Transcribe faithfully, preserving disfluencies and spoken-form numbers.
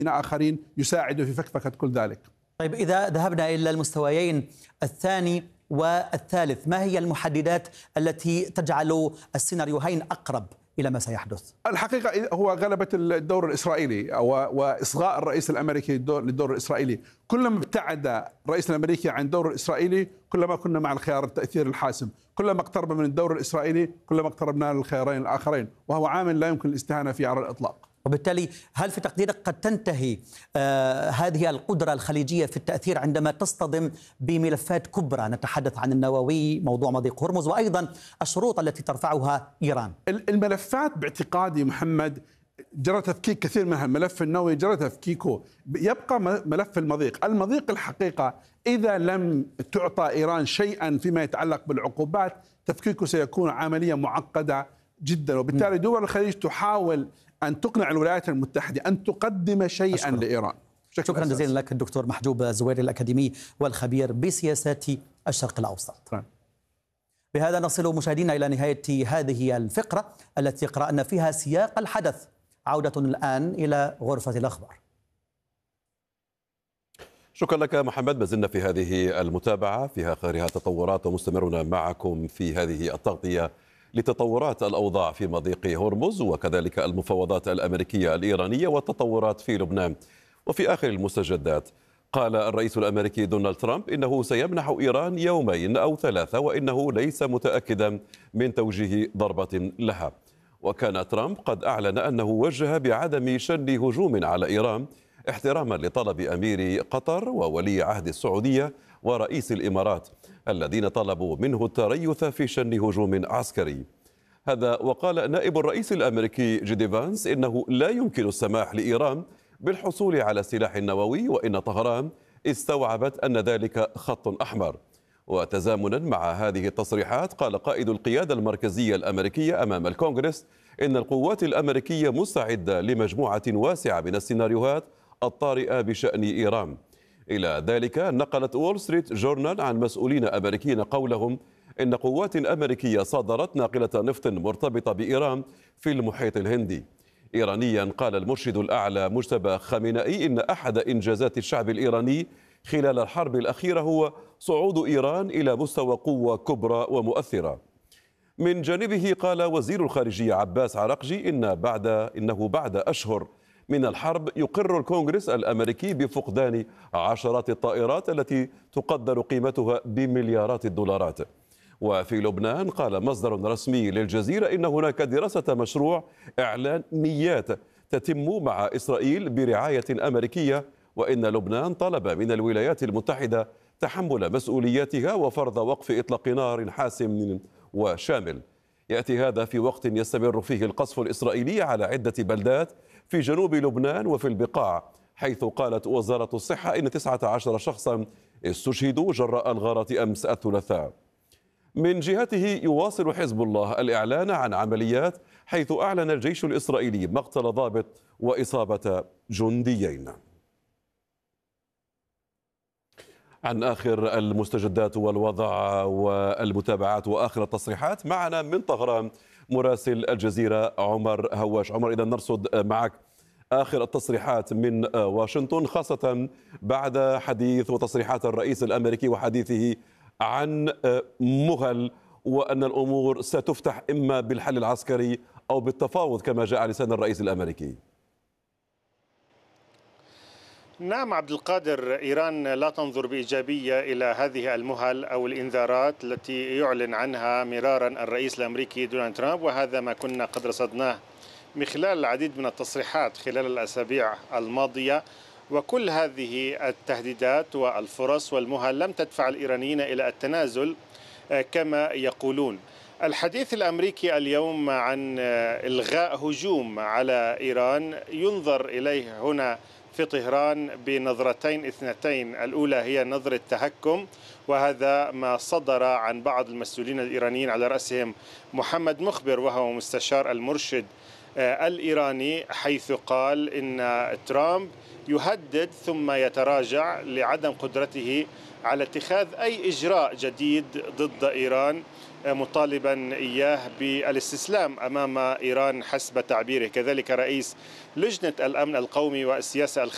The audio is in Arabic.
آخرين يساعدوا في فكفكة كل ذلك. طيب، إذا ذهبنا إلى المستويين الثاني والثالث، ما هي المحددات التي تجعل السيناريوهين أقرب إلى ما سيحدث؟ الحقيقة هو غلبة الدور الإسرائيلي وإصغاء الرئيس الأمريكي للدور الإسرائيلي. كلما ابتعد الرئيس الأمريكي عن الدور الإسرائيلي كلما كنا مع الخيار التأثير الحاسم، كلما اقترب من الدور الإسرائيلي كلما اقتربنا للخيارين الآخرين، وهو عامل لا يمكن الاستهانة فيه على الإطلاق. وبالتالي هل في تقديرك قد تنتهي آه هذه القدرة الخليجية في التأثير عندما تصطدم بملفات كبرى؟ نتحدث عن النووي، موضوع مضيق هرمز، وأيضا الشروط التي ترفعها إيران. الملفات باعتقادي محمد جرى تفكيك كثير منها. الملف النووي جرى تفكيكه، يبقى ملف المضيق. المضيق الحقيقة إذا لم تعطى إيران شيئا فيما يتعلق بالعقوبات تفكيكه سيكون عملية معقدة جدا، وبالتالي دول الخليج تحاول أن تقنع الولايات المتحدة أن تقدم شيئا أشكرا. لإيران. شكرا جزيلا لك الدكتور محجوب الزويري الأكاديمي والخبير بسياسات الشرق الأوسط. نعم. بهذا نصل مشاهدينا إلى نهاية هذه الفقرة التي قرأنا فيها سياق الحدث. عودة الآن إلى غرفة الأخبار. شكرا لك محمد. ما زلنا في هذه المتابعة في آخرها تطورات، ومستمرون معكم في هذه التغطية لتطورات الأوضاع في مضيق هرمز وكذلك المفاوضات الأمريكية الإيرانية والتطورات في لبنان. وفي آخر المستجدات قال الرئيس الأمريكي دونالد ترامب إنه سيمنح إيران يومين أو ثلاثة وإنه ليس متأكدا من توجيه ضربة لها. وكان ترامب قد أعلن أنه وجه بعدم شن هجوم على إيران احتراما لطلب أمير قطر وولي عهد السعودية ورئيس الإمارات الذين طلبوا منه التريث في شن هجوم عسكري. هذا وقال نائب الرئيس الأمريكي جيدي فانس إنه لا يمكن السماح لإيران بالحصول على سلاح نووي، وإن طهران استوعبت أن ذلك خط أحمر. وتزامنا مع هذه التصريحات قال قائد القيادة المركزية الأمريكية أمام الكونغرس إن القوات الأمريكية مستعدة لمجموعة واسعة من السيناريوهات الطارئة بشأن إيران. إلى ذلك نقلت وول ستريت جورنال عن مسؤولين أمريكيين قولهم إن قوات أمريكية صادرت ناقلة نفط مرتبطة بإيران في المحيط الهندي. إيرانيا قال المرشد الأعلى مجتبى خامنئي إن أحد إنجازات الشعب الإيراني خلال الحرب الأخيرة هو صعود إيران إلى مستوى قوة كبرى ومؤثرة. من جانبه قال وزير الخارجية عباس عراقجي إن بعد إنه بعد أشهر من الحرب يقر الكونغرس الأمريكي بفقدان عشرات الطائرات التي تقدر قيمتها بمليارات الدولارات. وفي لبنان قال مصدر رسمي للجزيرة إن هناك دراسة مشروع إعلان نيات تتم مع إسرائيل برعاية أمريكية، وإن لبنان طلب من الولايات المتحدة تحمل مسؤولياتها وفرض وقف إطلاق نار حاسم وشامل. يأتي هذا في وقت يستمر فيه القصف الإسرائيلي على عدة بلدات في جنوب لبنان وفي البقاع، حيث قالت وزارة الصحة إن تسعة عشر شخصا استشهدوا جراء الغارة أمس الثلاثاء. من جهته يواصل حزب الله الإعلان عن عمليات، حيث أعلن الجيش الإسرائيلي مقتل ضابط وإصابة جنديين. عن آخر المستجدات والوضع والمتابعات وآخر التصريحات معنا من طهران مراسل الجزيرة عمر هواش. عمر، إذا نرصد معك آخر التصريحات من واشنطن، خاصة بعد حديث وتصريحات الرئيس الأمريكي وحديثه عن مهل وأن الأمور ستفتح إما بالحل العسكري أو بالتفاوض كما جاء على لسان الرئيس الأمريكي. نعم عبد القادر، إيران لا تنظر بإيجابية إلى هذه المهل أو الإنذارات التي يعلن عنها مرارا الرئيس الأمريكي دونالد ترامب، وهذا ما كنا قد رصدناه من خلال العديد من التصريحات خلال الأسابيع الماضية. وكل هذه التهديدات والفرص والمهل لم تدفع الإيرانيين إلى التنازل كما يقولون. الحديث الأمريكي اليوم عن إلغاء هجوم على إيران ينظر إليه هنا في طهران بنظرتين اثنتين. الأولى هي نظرة تهكم، وهذا ما صدر عن بعض المسؤولين الإيرانيين على رأسهم محمد مخبر وهو مستشار المرشد الإيراني، حيث قال إن ترامب يهدد ثم يتراجع لعدم قدرته على اتخاذ أي إجراء جديد ضد إيران، مطالبا إياه بالاستسلام أمام إيران حسب تعبيره. كذلك رئيس لجنة الأمن القومي والسياسة الخارجية